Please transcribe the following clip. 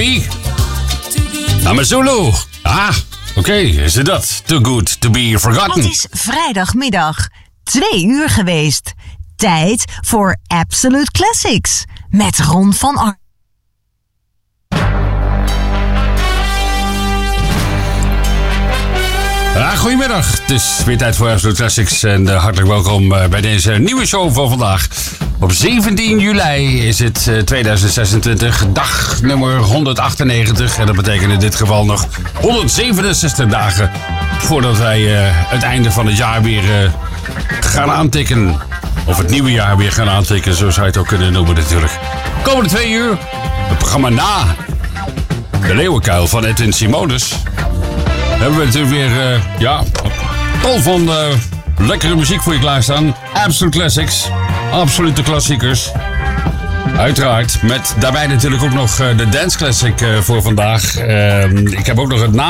Namazulu. Oké, is het dat? Too good to be forgotten. Het is vrijdagmiddag, 2 uur geweest. Tijd voor Absolute Classics met Ron van Ar. Goedemiddag, het is weer tijd voor Absolute Classics en hartelijk welkom bij deze nieuwe show van vandaag. Op 17 juli is het 2026, dag nummer 198 en dat betekent in dit geval nog 167 dagen voordat wij het einde van het jaar weer gaan aantikken. Of het nieuwe jaar weer gaan aantikken, zo zou je het ook kunnen noemen natuurlijk. Komende 2 uur, het programma na de Leeuwenkuil van Edwin Simonis. Hebben we natuurlijk weer, tal van lekkere muziek voor je klaarstaan. Absolute Classics, absolute klassiekers. Uiteraard, met daarbij natuurlijk ook nog de Dance Classic voor vandaag. Ik heb ook nog het